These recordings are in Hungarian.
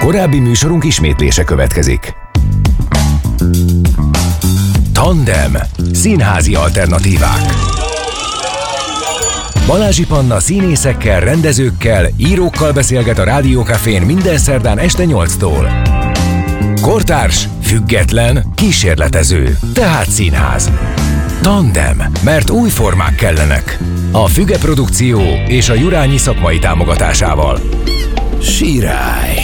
Korábbi műsorunk ismétlése következik. Tandem. Színházi alternatívák. Balázsi Panna színészekkel, rendezőkkel, írókkal beszélget a Rádiókafén minden szerdán este 8-tól. Kortárs, független, kísérletező, tehát színház. Tandem, mert új formák kellenek. A Füge Produkció és a Jurányi szakmai támogatásával. Sirály.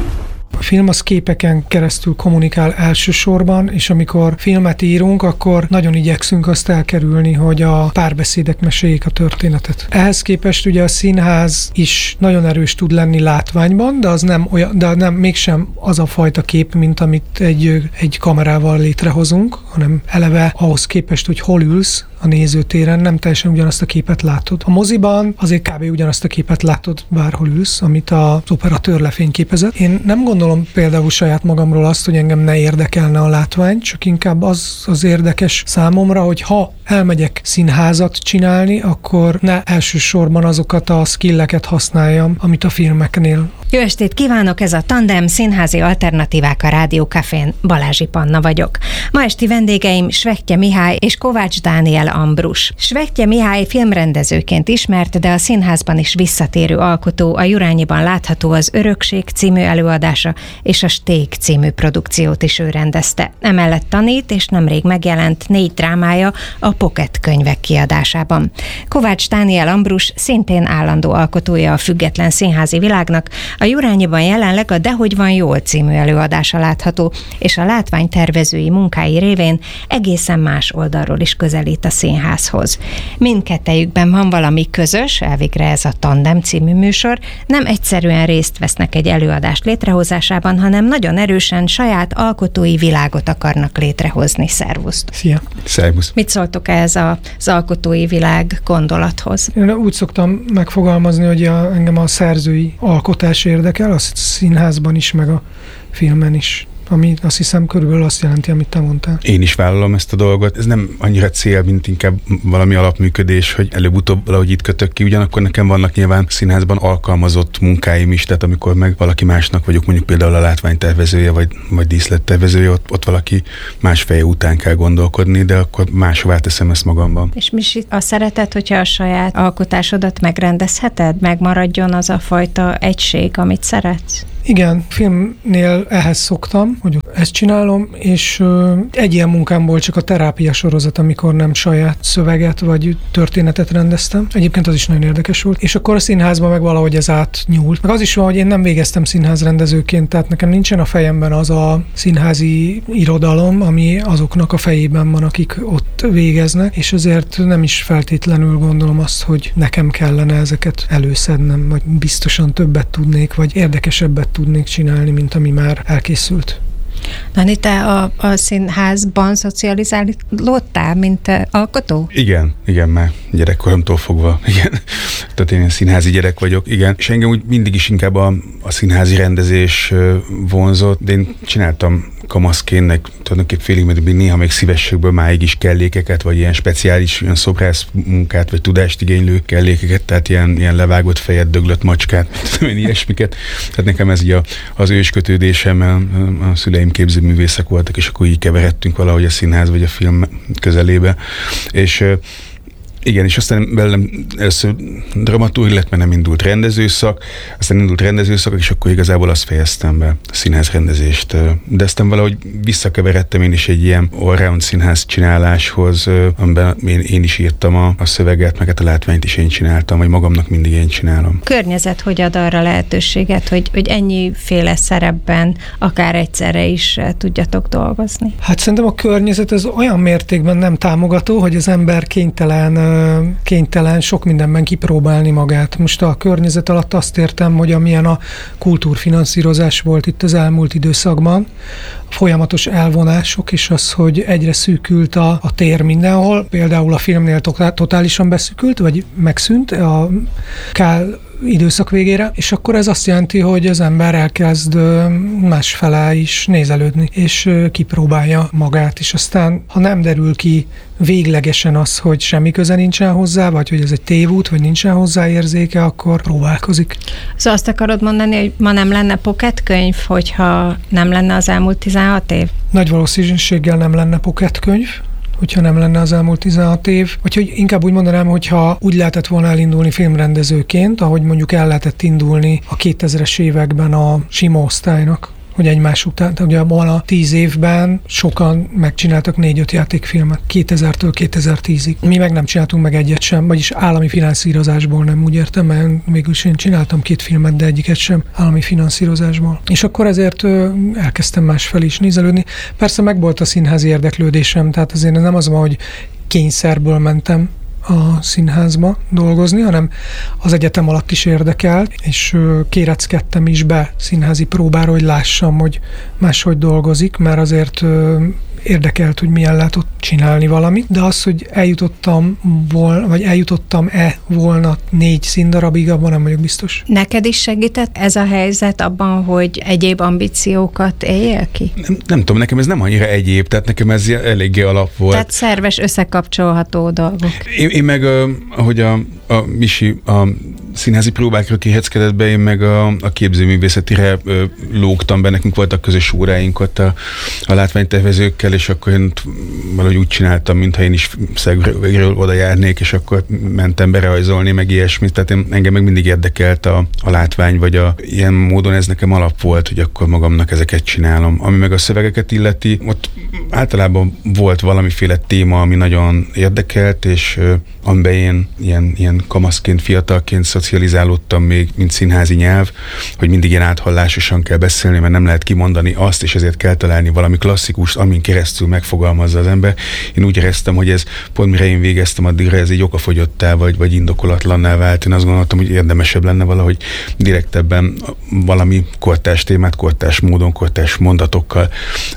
A film az képeken keresztül kommunikál elsősorban, és amikor filmet írunk, akkor nagyon igyekszünk azt elkerülni, hogy a párbeszédek meséljék a történetet. Ehhez képest ugye a színház is nagyon erős tud lenni látványban, de az nem olyan, de nem mégsem az a fajta kép, mint amit egy kamerával létrehozunk, hanem eleve ahhoz képest, hogy hol ülsz a nézőtéren, nem teljesen ugyanazt a képet látod. A moziban azért kb. Ugyanazt a képet látod, bárhol ülsz, amit az operatőr lefényképezett. Én nem gondolom például saját magamról azt, hogy engem ne érdekelne a látvány, csak inkább az érdekes számomra, hogy ha elmegyek színházat csinálni, akkor ne elsősorban azokat a skilleket használjam, amit a filmeknél. Jó estét kívánok, ez a Tandem színházi alternatívák a Rádiókafén. Balázsi Panna vagyok. Ma esti vendégeim Svehttye Mihály és Kovács Dániel Ambrus. Svehttye Mihály filmrendezőként ismert, de a színházban is visszatérő alkotó, a Jurányiban látható az Örökség című előadása és a Stég című produkciót is ő rendezte. Emellett tanít, és nemrég megjelent 4 drámája a Pocket könyvek kiadásában. Kovács Dániel Ambrus szintén állandó alkotója a független színházi világnak, a Jurányiban jelenleg a Dehogy van jól című előadása látható, és a látványtervezői munkái révén egészen más oldalról is közelít a színházhoz. Mindkettejükben van valami közös, elvégre ez a Tandem című műsor, nem egyszerűen részt vesznek egy előadás létrehozásában, hanem nagyon erősen saját alkotói világot akarnak létrehozni. Szervuszt! Szia! Szervusz! Mit szóltok ehhez az alkotói világ gondolathoz? Én úgy szoktam megfogalmazni, hogy engem a szerzői alkotás érdekel, a színházban is, meg a filmen is. Ami azt hiszem körülbelül azt jelenti, amit te mondtál. Én is vállalom ezt a dolgot. Ez nem annyira cél, mint inkább valami alapműködés, hogy előbb-utóbb valahogy itt kötök ki. Ugyanakkor nekem vannak nyilván színházban alkalmazott munkáim is, tehát amikor meg valaki másnak vagyok, mondjuk például a látványtervezője, vagy díszlettervezője, ott valaki más feje után kell gondolkodni, de akkor máshová teszem ezt magamban. És mi a szeretet, hogyha a saját alkotásodat megrendezheted? Megmaradjon az a fajta egység, amit szeretsz? Igen, filmnél ehhez szoktam, hogy ezt csinálom, és egy ilyen munkámból csak a terápia sorozat, amikor nem saját szöveget vagy történetet rendeztem. Egyébként az is nagyon érdekes volt. És akkor a színházban meg valahogy ez átnyúlt. Meg az is van, hogy én nem végeztem színházrendezőként, tehát nekem nincsen a fejemben az a színházi irodalom, ami azoknak a fejében van, akik ott végeznek, és ezért nem is feltétlenül gondolom azt, hogy nekem kellene ezeket előszednem, vagy biztosan többet tudnék, vagy érdekesebbet tudnék csinálni, mint ami már elkészült. Dani, te a színházban szocializálódtál, mint alkotó? Igen, már gyerekkoromtól fogva, igen. Tehát én színházi gyerek vagyok, igen. És engem úgy mindig is inkább a színházi rendezés vonzott, de én csináltam kamaszként, tulajdonképpen félig meddig néha még szívességből máig is kellékeket, vagy ilyen speciális ilyen szobrász munkát, vagy tudást igénylő kellékeket, tehát ilyen levágott fejet, döglött macskát, ilyesmiket. Tehát nekem ez így az őskötődésem, a szüleim képzőművészek voltak, és akkor így keveredtünk valahogy a színház vagy a film közelébe. És igen, és aztán velem először dramaturg lett, mert nem indult rendezőszak, aztán indult rendezőszak, és akkor igazából azt fejeztem be, a színházrendezést. De aztán valahogy visszakeveredtem én is egy ilyen all-round színház csináláshoz, amiben én is írtam a szöveget, meg hát a látványt is én csináltam, vagy magamnak mindig én csinálom. Környezet hogy ad arra lehetőséget, hogy ennyiféle szerepben akár egyszerre is tudjatok dolgozni? Hát szerintem a környezet ez olyan mértékben nem támogató, hogy az ember kénytelen sok mindenben kipróbálni magát. Most a környezet alatt azt értem, hogy amilyen a kultúrfinanszírozás volt itt az elmúlt időszakban, a folyamatos elvonások, és az, hogy egyre szűkült a tér mindenhol, például a filmnél totálisan beszűkült, vagy megszűnt, a Kál időszak végére, és akkor ez azt jelenti, hogy az ember elkezd másfele is nézelődni, és kipróbálja magát, és aztán, ha nem derül ki véglegesen az, hogy semmi köze nincsen hozzá, vagy hogy ez egy tévút, vagy nincsen hozzá érzéke, akkor próbálkozik. Szóval azt akarod mondani, hogy ma nem lenne Pocket könyv, hogyha nem lenne az elmúlt 16 év? Nagy valószínűséggel nem lenne Pocket könyv, hogyha nem lenne az elmúlt 16 év. Vagy hogy inkább úgy mondanám, hogyha úgy lehetett volna elindulni filmrendezőként, ahogy mondjuk el lehetett indulni a 2000-es években a sima osztálynak, hogy egymás után, ugye abban a 10 évben sokan megcsináltak 4-5 játékfilmet, 2000-től 2010-ig. Mi meg nem csináltunk meg egyet sem, vagyis állami finanszírozásból nem, úgy értem, mert végülis én csináltam 2 filmet, de egyiket sem állami finanszírozásból. És akkor ezért elkezdtem másfelé is nézelődni. Persze megvolt a színházi érdeklődésem, tehát azért nem az van, hogy kényszerből mentem a színházba dolgozni, hanem az egyetem alatt is érdekelt, és kéreckedtem is be színházi próbára, hogy lássam, hogy máshogy dolgozik, mert azért érdekelt, hogy milyen lehet ott csinálni valamit, de az, hogy eljutottam-e volna 4 színdarabig, abban nem vagyok biztos. Neked is segített ez a helyzet abban, hogy egyéb ambíciókat éljél ki? Nem tudom, nekem ez nem annyira egyéb, tehát nekem ez eléggé alap volt. Tehát szerves, összekapcsolható dolgok. Én meg, ahogy a Misi a színházi próbákra kiheckedett be, én meg a képzőművészetire lógtam be, nekünk voltak közös óráink ott a látványtervezőkkel, és akkor én valahogy úgy csináltam, mintha én is szegről oda járnék, és akkor mentem berajzolni, meg ilyesmit, tehát engem meg mindig érdekelt a látvány, vagy ilyen módon ez nekem alap volt, hogy akkor magamnak ezeket csinálom. Ami meg a szövegeket illeti, ott általában volt valamiféle téma, ami nagyon érdekelt, és amiben én ilyen kamaszként, fiatalként szocializálódtam még, mint színházi nyelv, hogy mindig ilyen áthallásosan kell beszélni, mert nem lehet kimondani azt, és ezért kell találni valami klasszikust, amin keresztül megfogalmazza az ember. Én úgy éreztem, hogy ez pont mire én végeztem addigra, ez egy okafogyottá vagy indokolatlanná vált. Én azt gondoltam, hogy érdemesebb lenne valahogy direktebben valami kortárs témát, kortárs módon, kortárs mondatokkal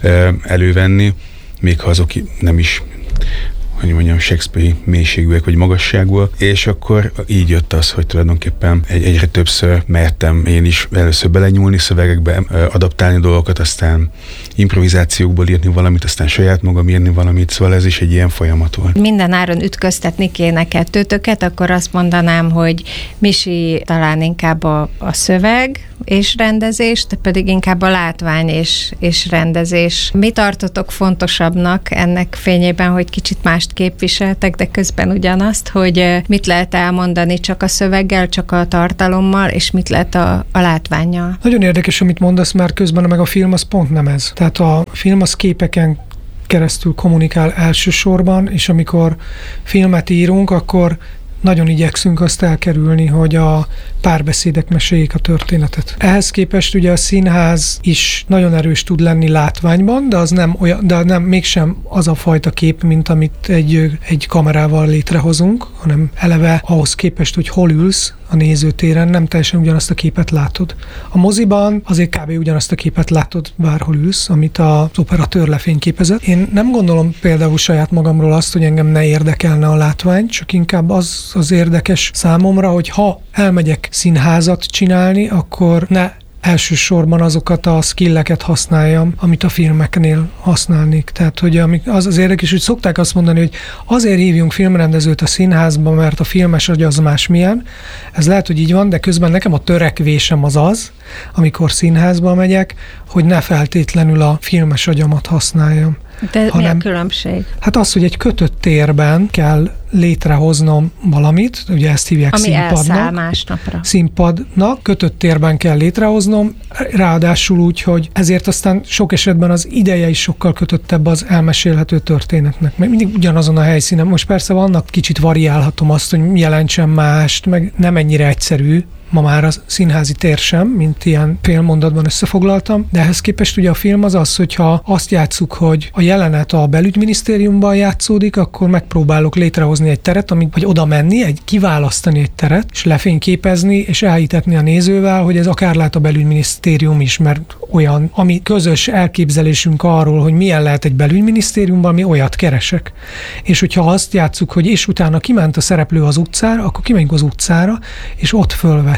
elővenni, még ha azok nem is, hogy mondjam, Shakespeare-i mélységűek vagy magasságúak, és akkor így jött az, hogy tulajdonképpen egyre többször mertem én is először belenyúlni szövegekbe, adaptálni dolgokat, aztán improvizációkból írni valamit, aztán saját magam írni valamit, szóval ez is egy ilyen folyamat volt. Minden áron ütköztetni kéne kettőtöket, akkor azt mondanám, hogy Misi talán inkább a szöveg és rendezés, te pedig inkább a látvány és rendezés. Mi tartotok fontosabbnak ennek fényében, hogy kicsit mást képviseltek, de közben ugyanazt, hogy mit lehet elmondani csak a szöveggel, csak a tartalommal, és mit lehet a látvánnyal? Nagyon érdekes, amit mondasz, mert közben meg a film az pont nem ez. Tehát a film az képeken keresztül kommunikál elsősorban, és amikor filmet írunk, akkor nagyon igyekszünk azt elkerülni, hogy a párbeszédek meséljék a történetet. Ehhez képest ugye a színház is nagyon erős tud lenni látványban, de az nem olyan, de nem mégsem az a fajta kép, mint amit egy kamerával létrehozunk, hanem eleve ahhoz képest, hogy hol ülsz a nézőtéren, nem teljesen ugyanazt a képet látod. A moziban azért kb. Ugyanazt a képet látod, bárhol ülsz, amit az operatőr lefényképezett. Én nem gondolom például saját magamról azt, hogy engem ne érdekelne a látvány, csak inkább az érdekes számomra, hogy ha elmegyek színházat csinálni, akkor ne elsősorban azokat a skilleket használjam, amit a filmeknél használnék. Tehát, hogy az érdekes, hogy szokták azt mondani, hogy azért hívjunk filmrendezőt a színházba, mert a filmes agy az másmilyen. Ez lehet, hogy így van, de közben nekem a törekvésem az, amikor színházba megyek, hogy ne feltétlenül a filmes agyamat használjam. De mi a különbség? Hát az, hogy egy kötött térben kell létrehoznom valamit, ugye ezt hívják ami színpadnak. elszáll másnapra. Színpadnak, kötött térben kell létrehoznom, ráadásul úgy, hogy ezért aztán sok esetben az ideje is sokkal kötöttebb az elmesélhető történetnek. Mert mindig ugyanazon a helyszínen. Most persze vannak, kicsit variálhatom azt, hogy jelentsen mást, meg nem ennyire egyszerű, ma már a színházi tér sem, mint ilyen félmondatban összefoglaltam, de ehhez képest ugye a film az, hogyha azt játsszuk, hogy a jelenet a belügyminisztériumban játszódik, akkor megpróbálok létrehozni egy teret, vagy oda menni, kiválasztani egy teret, és lefényképezni, és elhitetni a nézővel, hogy ez akár lehet a belügyminisztérium is, mert olyan, ami közös elképzelésünk arról, hogy milyen lehet egy belügyminisztériumban, mi olyat keresek. És hogyha azt játsszuk, hogy és utána kiment a szereplő az utcára, akkor kimegyünk az utcára, és ott fölvesz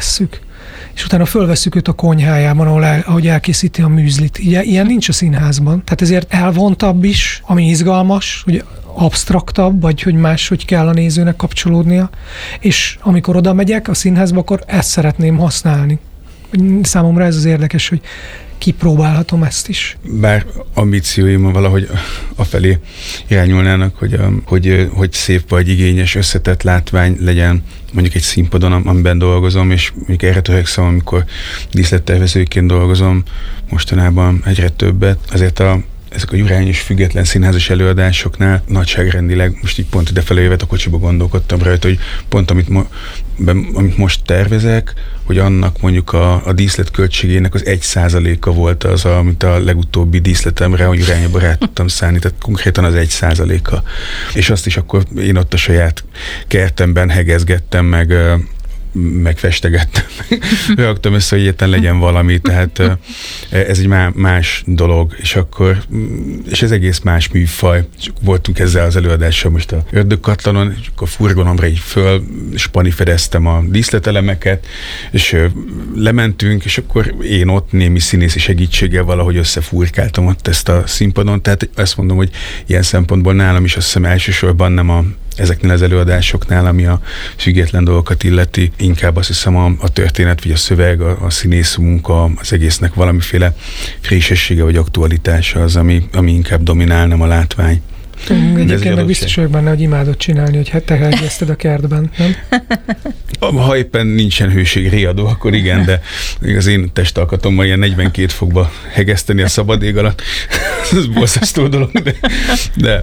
levesszük. És utána fölvesszük őt a konyhájában, ahogy elkészíti a műzlit. Ilyen nincs a színházban. Tehát ezért elvontabb is, ami izgalmas, hogy absztraktabb, vagy hogy máshogy kell a nézőnek kapcsolódnia. És amikor oda megyek a színházba, akkor ezt szeretném használni. Számomra ez az érdekes, hogy kipróbálhatom ezt is. Bár ambícióim valahogy afelé irányulnának, hogy szép vagy igényes, összetett látvány legyen mondjuk egy színpadon, amiben dolgozom, és mondjuk erre törekszem, amikor díszlettervezőként dolgozom mostanában egyre többet. Azért ezek a jurányos független színházas előadásoknál nagyságrendileg, most így pont idefelé jövet a kocsiba gondolkodtam rajta, hogy pont amit most tervezek, hogy annak mondjuk a díszlet költségének az 1%-a volt az, amit a legutóbbi díszletemre a jurányba rá tudtam szállni, tehát konkrétan az 1%-a. És azt is akkor én ott a saját kertemben hegezgettem, meg festegettem, raktam össze, hogy egyetlen legyen valami, tehát ez egy más dolog, és ez egész más műfaj. És voltunk ezzel az előadással most a Ördögkatlanon, és akkor a furgonomra így föl spanifedeztem a díszletelemeket, és lementünk, és akkor én ott némi színészi segítséggel valahogy összefurkáltam ott ezt a színpadon, tehát azt mondom, hogy ilyen szempontból nálam is azt hiszem elsősorban nem ezeknél az előadásoknál, ami a független dolgokat illeti, inkább azt hiszem a történet, vagy a szöveg, a színész munka, az egésznek valamiféle frissessége vagy aktualitása az, ami inkább dominál, nem a látvány. Egyébként meg biztos vagyok benne, hogy imádod csinálni, hogy te hegeszted a kertben, nem? Ha éppen nincsen hőségriadó, akkor igen, de az én testalkatommal ilyen 42 fokba hegeszteni a szabad ég alatt, ez borzasztó dolog, de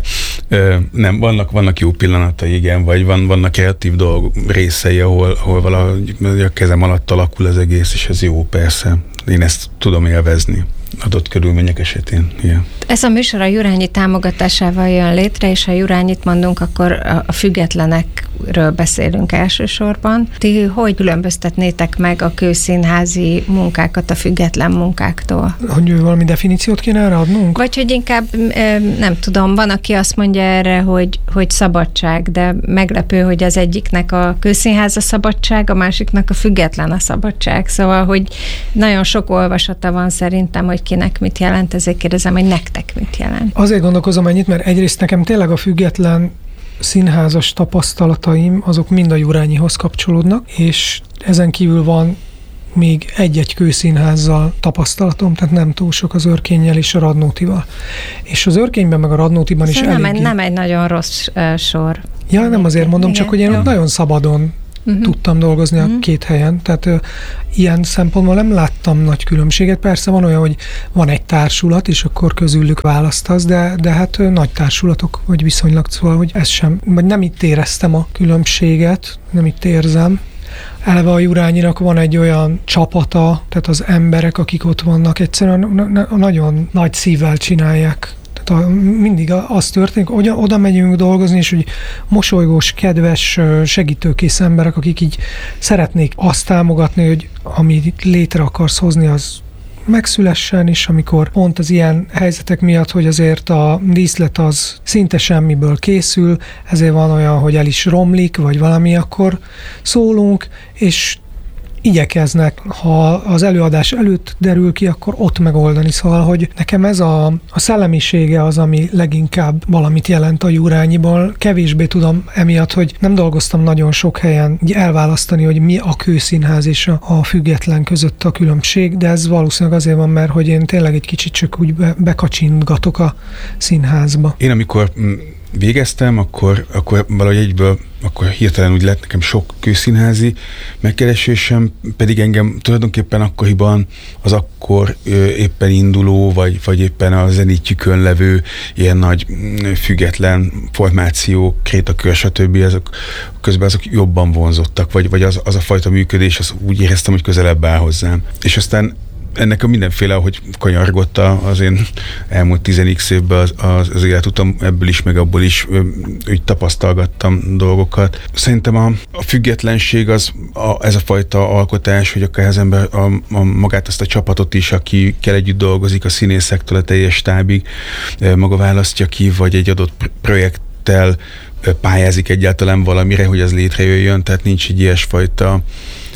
nem, vannak jó pillanatai, igen, vagy vannak kreatív részei, ahol valahogy a kezem alatt alakul az egész, és ez jó, persze. Én ezt tudom élvezni adott körülmények esetén. Igen. Ez a műsor a Jurányi támogatásával jön létre, és ha Jurányit mondunk, akkor a függetlenekről beszélünk elsősorban. Ti hogy különböztetnétek meg a kőszínházi munkákat a független munkáktól? Hogy valami definíciót kéne erre adnunk? Vagy hogy inkább, nem tudom, van, aki azt mondja erre, hogy szabadság, de meglepő, hogy az egyiknek a kőszínház a szabadság, a másiknak a független a szabadság. Szóval, hogy nagyon sok olvasata van szerintem, hogy kinek mit jelent, ezért kérdezem, hogy nektek mit jelent. Azért gondolkozom ennyit, mert egyrészt nekem tényleg a független színházas tapasztalataim, azok mind a Jurányihoz kapcsolódnak, és ezen kívül van még egy-egy kőszínházzal tapasztalatom, tehát nem túl sok az Örkénnyel és a Radnótival. És az Örkényben meg a Radnótiban is eléggé... Nem egy nagyon rossz sor. Ja, nem azért mondom, igen. Csak hogy én nagyon szabadon tudtam dolgozni a két helyen, tehát ilyen szempontból nem láttam nagy különbséget. Persze van olyan, hogy van egy társulat, és akkor közülük választasz, de hát nagy társulatok, vagy viszonylag, szóval, hogy ez sem, vagy nem itt éreztem a különbséget, nem itt érzem. Eleve a Jurányinak van egy olyan csapata, tehát az emberek, akik ott vannak, egyszerűen nagyon nagy szívvel csinálják. Tehát mindig az történik, hogy oda megyünk dolgozni, és hogy mosolygós, kedves, segítőkész emberek, akik így szeretnék azt támogatni, hogy amit létre akarsz hozni, az megszülessen, és amikor pont az ilyen helyzetek miatt, hogy azért a díszlet az szinte semmiből készül, ezért van olyan, hogy el is romlik, vagy valami, akkor szólunk, és igyekeznek, ha az előadás előtt derül ki, akkor ott megoldani. Szóval, hogy nekem ez a szellemisége az, ami leginkább valamit jelent a Jurányiból. Kevésbé tudom emiatt, hogy nem dolgoztam nagyon sok helyen elválasztani, hogy mi a kőszínház és a független között a különbség, de ez valószínűleg azért van, mert hogy én tényleg egy kicsit csak úgy bekacsintgatok a színházba. Én amikor végeztem, akkor valahogy egyből akkor hirtelen úgy lett nekem sok kőszínházi megkeresésem, pedig engem tulajdonképpen akkoriban az akkor éppen induló, vagy éppen a zenítjükön levő ilyen nagy független formáció, Krétakör, stb. Közben azok jobban vonzottak, vagy az a fajta működés, az úgy éreztem, hogy közelebb áll hozzám. És aztán ennek a mindenféle, ahogy kanyargott az én elmúlt 10x évben az életutam, ebből is, meg abból is úgy tapasztalgattam dolgokat. Szerintem a függetlenség ez a fajta alkotás, hogy akár az ember magát azt a csapatot is, akikkel együtt dolgozik, a színészektől a teljes stábig maga választja ki, vagy egy adott projekttel pályázik egyáltalán valamire, hogy az létrejöjjön, tehát nincs egy ilyesfajta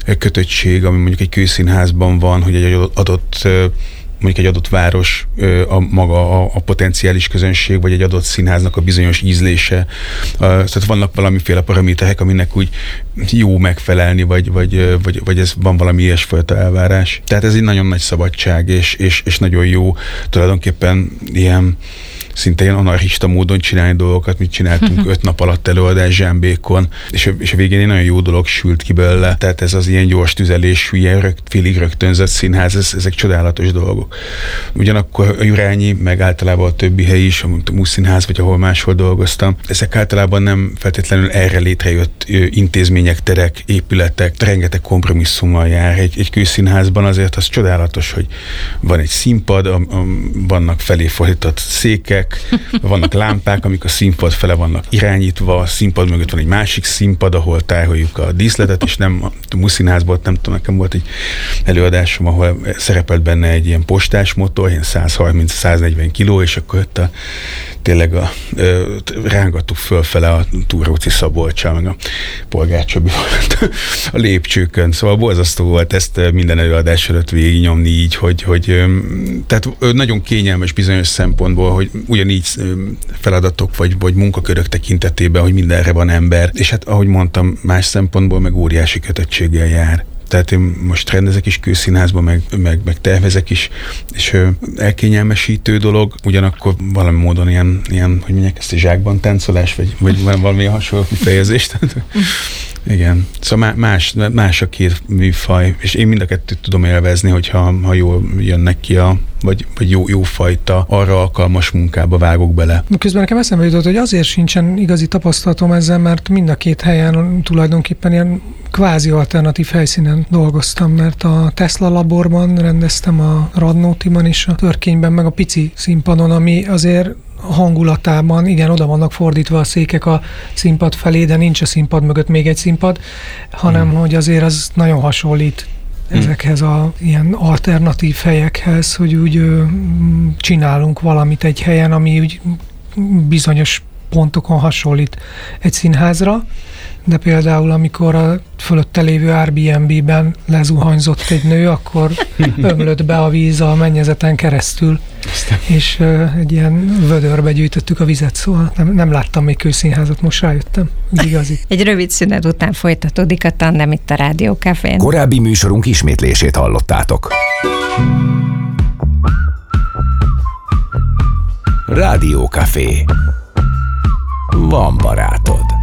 kötöttség, ami mondjuk egy kőszínházban van, hogy egy adott város maga a potenciális közönség, vagy egy adott színháznak a bizonyos ízlése. Tehát vannak valamiféle paraméterek, aminek úgy jó megfelelni, vagy ez van valami ilyesfajta elvárás. Tehát ez egy nagyon nagy szabadság, és nagyon jó tulajdonképpen szinte ilyen anarchista módon csinálni dolgokat, mit csináltunk 5 nap alatt előadás Zsámbékon, és a végén egy nagyon jó dolog sült ki belőle. Tehát ez az ilyen gyors tüzelésű, ilyen félig rögtönzött színház, ezek csodálatos dolgok. Ugyanakkor a Jurányi, meg általában a többi hely is, a Muszínház, vagy ahol máshol dolgoztam, ezek általában nem feltétlenül erre létrejött intézmények, terek, épületek, rengeteg kompromisszummal jár. Egy kőszínházban azért az csodálatos, hogy van egy színpad, vannak felé fordított székek, vannak lámpák, amik a színpad fele vannak irányítva, a színpad mögött van egy másik színpad, ahol tároljuk a díszletet, és nem a Muszínházból, nem tudom, nekem volt egy előadásom, ahol szerepelt benne egy ilyen postás motor, ilyen 130-140 kiló, és akkor tényleg rángattuk fölfele a Túróci Szabolccsal, meg a Polgár Csabi volt a lépcsőkön. Szóval borzasztó volt ezt minden előadás előtt végignyomni így, hogy tehát nagyon kényelmes bizonyos szempontból, hogy ugyanígy feladatok vagy munkakörök tekintetében, hogy mindenre van ember, és hát ahogy mondtam, más szempontból meg óriási kötöttséggel jár. Tehát én most rendezek is kőszínházban, meg tervezek is, és elkényelmesítő dolog, ugyanakkor valami módon ilyen hogy mondják ezt, zsákban táncolás, vagy valami hasonló kifejezést. Igen. Szóval más a két műfaj, és én mind a kettőt tudom élvezni, hogyha jól jönnek ki vagy jó fajta, arra alkalmas munkába vágok bele. Közben nekem eszembe jutott, hogy azért sincsen igazi tapasztalatom ezzel, mert mind a két helyen tulajdonképpen ilyen kvázi alternatív helyszínen dolgoztam, mert a Tesla laborban rendeztem a Radnótiban és a Törkényben, meg a pici színpadon, ami azért hangulatában, igen, oda vannak fordítva a székek a színpad felé, de nincs a színpad mögött még egy színpad, hanem hogy azért az nagyon hasonlít ezekhez a ilyen alternatív helyekhez, hogy úgy csinálunk valamit egy helyen, ami úgy bizonyos pontokon hasonlít egy színházra, de például amikor a fölötte lévő Airbnb-ben lezuhanyzott egy nő, akkor ömlött be a víz a mennyezeten keresztül, és egy ilyen vödörbe gyűjtöttük a vizet, szóval nem láttam még kőszínházat, most rájöttem, igazi. Egy rövid szünet után folytatódik a Tandem itt a Rádió Cafén. Korábbi műsorunk ismétlését hallottátok. Rádió Café. Van barátod.